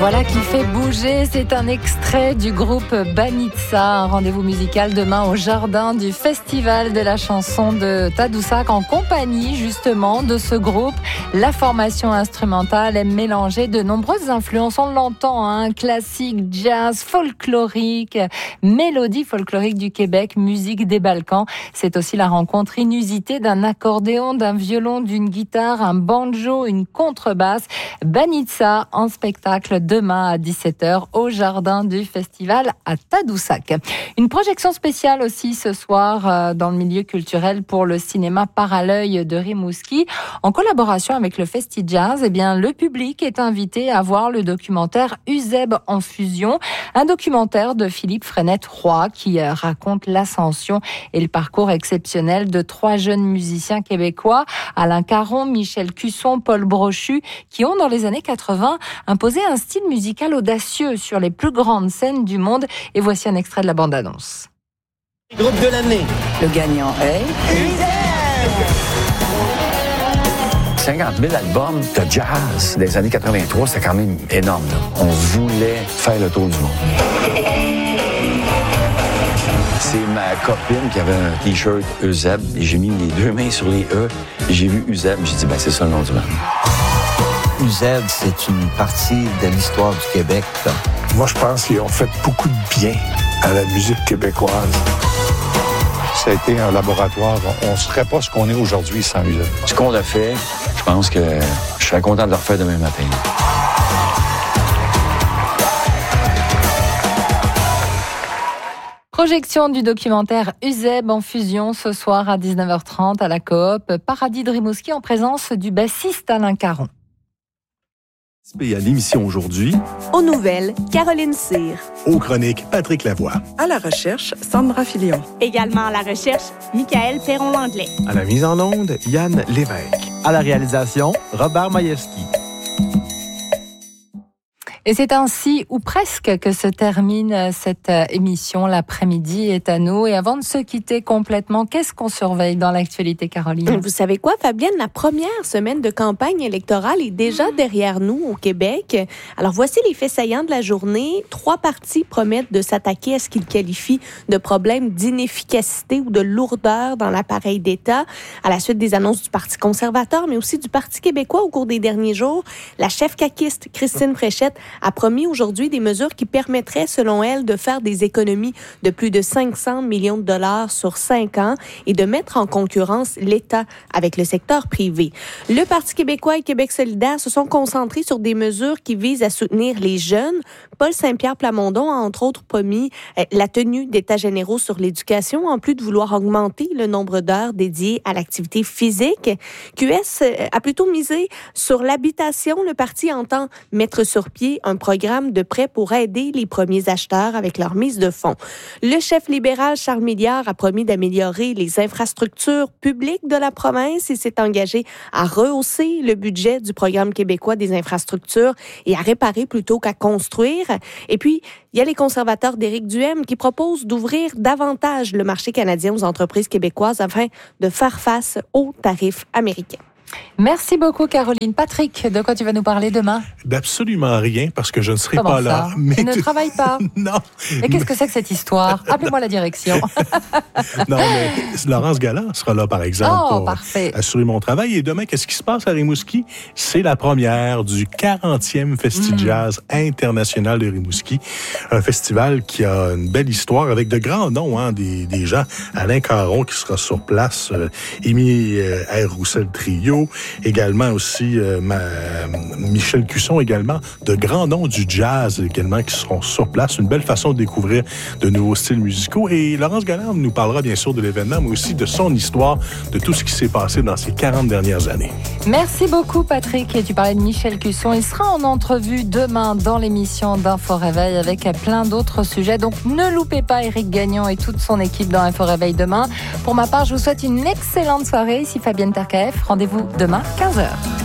Voilà qui fait bouger, c'est un extrait du groupe Banitsa, un rendez-vous musical demain au jardin du Festival de la chanson de Tadoussac en compagnie justement de ce groupe. La formation instrumentale aime mélanger de nombreuses influences, on l'entend, classique, jazz, folklorique, mélodie folklorique du Québec, musique des Balkans. C'est aussi la rencontre inusitée d'un accordéon, d'un violon, d'une guitare, un banjo, une contrebasse. Banitsa en spectacle demain à 17h au jardin du festival à Tadoussac. Une projection spéciale aussi ce soir dans le milieu culturel pour le cinéma Par à l'œil de Rimouski. En collaboration avec le Festi Jazz, le public est invité à voir le documentaire Uzeb en fusion, un documentaire de Philippe Frenette-Roy qui raconte l'ascension et le parcours exceptionnel de 3 jeunes musiciens québécois, Alain Caron, Michel Cusson, Paul Brochu, qui ont dans les années 80 imposé un style musical audacieux sur les plus grandes scènes du monde. Et voici un extrait de la bande-annonce. Groupe de l'année. Le gagnant est... Uzeb! 50 000 albums de jazz des années 83, c'était quand même énorme. Là. On voulait faire le tour du monde. C'est ma copine qui avait un T-shirt Uzeb et j'ai mis les 2 mains sur les E et j'ai vu Uzeb. J'ai dit, c'est ça le nom du band. Uzeb, c'est une partie de l'histoire du Québec. Là. Moi, je pense qu'ils ont fait beaucoup de bien à la musique québécoise. Ça a été un laboratoire. On ne serait pas ce qu'on est aujourd'hui sans Uzeb. Ce qu'on a fait, je pense que je serais content de le refaire demain matin. Projection du documentaire Uzeb en fusion ce soir à 19h30 à la Coop Paradis de Rimouski en présence du bassiste Alain Caron. Et à l'émission aujourd'hui, aux nouvelles, Caroline Cyr. aux chroniques, Patrick Lavoie. À la recherche, Sandra Filion. Également à la recherche, Michael Perron-Langlais. À la mise en onde, Yann Lévesque. À la réalisation, Robert Majewski. Et c'est ainsi, ou presque, que se termine cette émission. L'après-midi est à nous. Et avant de se quitter complètement, qu'est-ce qu'on surveille dans l'actualité, Caroline? Vous savez quoi, Fabienne? La première semaine de campagne électorale est déjà derrière nous au Québec. Alors, voici les faits saillants de la journée. 3 partis promettent de s'attaquer à ce qu'ils qualifient de problèmes d'inefficacité ou de lourdeur dans l'appareil d'État. À la suite des annonces du Parti conservateur, mais aussi du Parti québécois au cours des derniers jours, la chef caquiste Christine Fréchette a promis aujourd'hui des mesures qui permettraient, selon elle, de faire des économies de plus de 500 millions de dollars sur 5 ans et de mettre en concurrence l'État avec le secteur privé. Le Parti québécois et Québec solidaire se sont concentrés sur des mesures qui visent à soutenir les jeunes. Paul Saint-Pierre Plamondon a entre autres promis la tenue d'états généraux sur l'éducation, en plus de vouloir augmenter le nombre d'heures dédiées à l'activité physique. QS a plutôt misé sur l'habitation. Le parti entend mettre sur pied un programme de prêt pour aider les premiers acheteurs avec leur mise de fonds. Le chef libéral Charles Milliard a promis d'améliorer les infrastructures publiques de la province et s'est engagé à rehausser le budget du programme québécois des infrastructures et à réparer plutôt qu'à construire. Et puis, il y a les conservateurs d'Éric Duhaime qui proposent d'ouvrir davantage le marché canadien aux entreprises québécoises afin de faire face aux tarifs américains. Merci beaucoup, Caroline. Patrick, de quoi tu vas nous parler demain? D'absolument rien, parce que je ne serai pas là. Mais tu ne travailles pas? Non. Et qu'est-ce que c'est que cette histoire? Appelez-moi la direction. Non, mais Laurence Galland sera là, par exemple, pour parfait. assurer mon travail. Et demain, qu'est-ce qui se passe à Rimouski? C'est la première du 40e Festi Jazz international de Rimouski. Un festival qui a une belle histoire avec de grands noms, des gens. Alain Caron qui sera sur place, Émy R. Roussel Trio, également aussi Michel Cusson, également de grands noms du jazz également qui seront sur place. Une belle façon de découvrir de nouveaux styles musicaux. Et Laurence Galland nous parlera bien sûr de l'événement, mais aussi de son histoire, de tout ce qui s'est passé dans ces 40 dernières années. Merci beaucoup, Patrick. Et tu parlais de Michel Cusson. Il sera en entrevue demain dans l'émission d'Info Réveil avec plein d'autres sujets. Donc, ne loupez pas Éric Gagnon et toute son équipe dans Info Réveil demain. Pour ma part, je vous souhaite une excellente soirée. Ici Fabienne Terkaef. Rendez-vous demain, 15h.